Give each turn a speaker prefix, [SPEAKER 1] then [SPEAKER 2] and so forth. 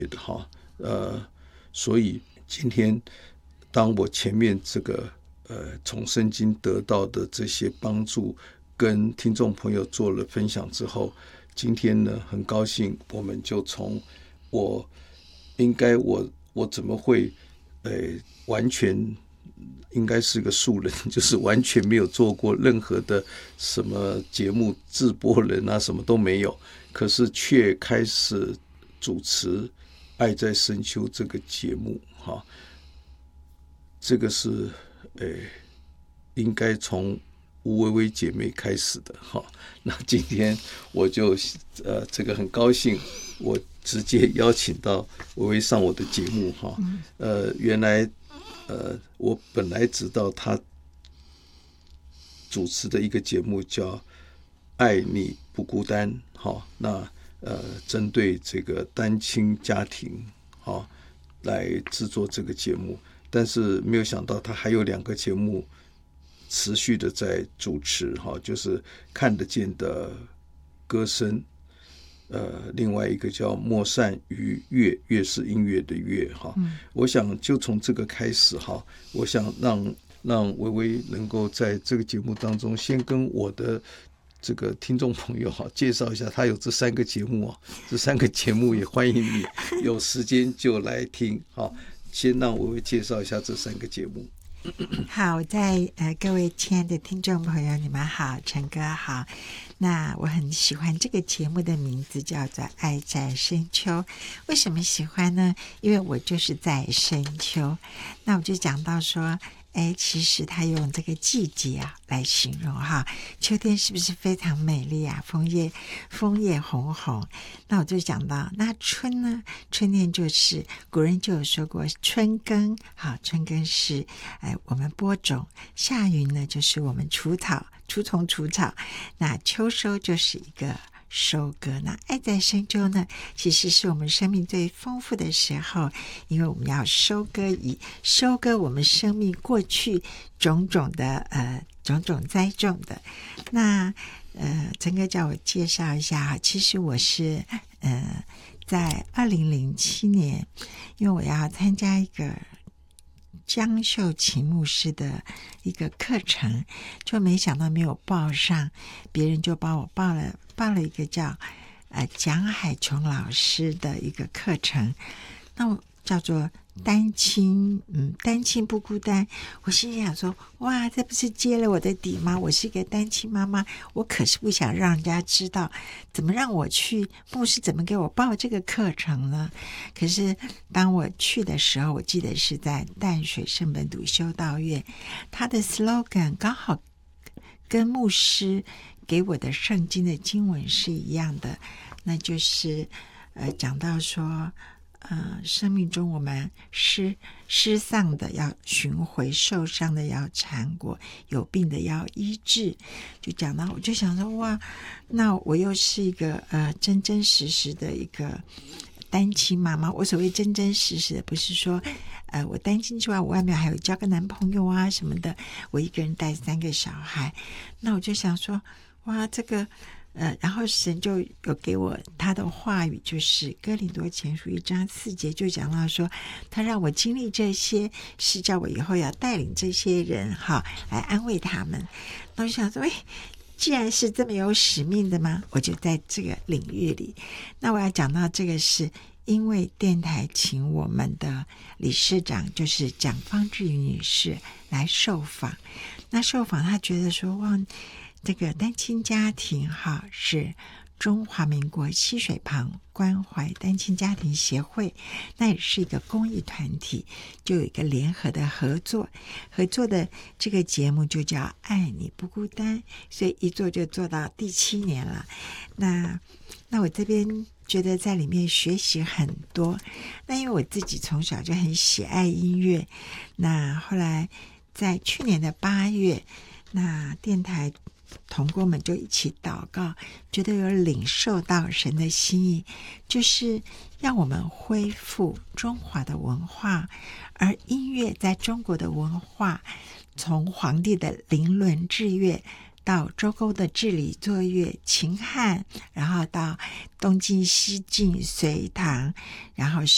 [SPEAKER 1] 的哈。所以今天当我前面这个从圣经得到的这些帮助跟听众朋友做了分享之后，今天呢很高兴我们就从我怎么会完全应该是个素人，就是完全没有做过任何的什么节目制播人啊，什么都没有，可是却开始主持爱在深秋这个节目哈。这个是应该从吴薇薇姐妹开始的哈。那今天我就这个很高兴，我直接邀请到薇薇上我的节目哈。原来我本来知道她主持的一个节目叫《爱你不孤单》哈。那针对这个单亲家庭哈来制作这个节目，但是没有想到他还有2个节目持续的在主持哈，就是看得见的歌声，另外一个叫莫善于乐，乐是音乐的乐哈。我想就从这个开始哈，我想让薇薇能够在这个节目当中先跟我的这个听众朋友哈介绍一下，他有这3个节目这3个节目也欢迎你有时间就来听哈。先让薇薇介绍一下这3个节目。
[SPEAKER 2] 好，各位亲爱的听众朋友，你们好，陈哥好。那我很喜欢这个节目的名字叫做《爱在深秋》。为什么喜欢呢？因为我就是在深秋。那我就讲到说，其实他用这个季节来形容哈，秋天是不是非常美丽啊？枫叶红红。那我就讲到，那春呢？春天就是古人就有说过春耕，好，春耕是我们播种，夏耘呢就是我们除虫除草，那秋收就是一个收割。那爱在深秋呢，其实是我们生命最丰富的时候，因为我们要收割我们生命过去种种栽种的。那陈哥叫我介绍一下，其实我是在2007年，因为我要参加一个江秀琴牧师的一个课程，就没想到没有报上，别人就帮我报了一个叫蒋海琼老师的一个课程，那我叫做单亲不孤单。我心里想说，哇，这不是揭了我的底吗？我是一个单亲妈妈，我可是不想让人家知道，怎么让我去，牧师怎么给我报这个课程呢？可是当我去的时候，我记得是在淡水圣本笃修道院，他的 slogan 刚好跟牧师给我的圣经的经文是一样的，那就是讲到说生命中我们失丧的要寻回，受伤的要缠裹，有病的要医治。就讲到，我就想说，哇，那我又是一个真真实实的一个单亲妈妈。我所谓真真实实的，不是说我单亲之外，我外面还有交个男朋友啊什么的，我一个人带3个小孩。那我就想说，哇，这个然后神就有给我他的话语，就是哥林多前书1章4节，就讲到说，他让我经历这些，是叫我以后要带领这些人来安慰他们。那我就想说，既然是这么有使命的吗？我就在这个领域里。那我要讲到这个是因为电台请我们的理事长就是蒋方志宇女士来受访。那受访他觉得说，哇，这个单亲家庭是中华民国溪水旁关怀单亲家庭协会，那也是一个公益团体，就有一个联合的合作的这个节目就叫爱你不孤单，所以一做就做到第7年了。那我这边觉得在里面学习很多，那因为我自己从小就很喜爱音乐，那后来在去年的8月，那电台同工们就一起祷告，觉得有领受到神的心意，就是让我们恢复中华的文化。而音乐在中国的文化，从皇帝的伶伦制乐到周公的治理作乐、秦汉，然后到东晋、西晋、隋唐，然后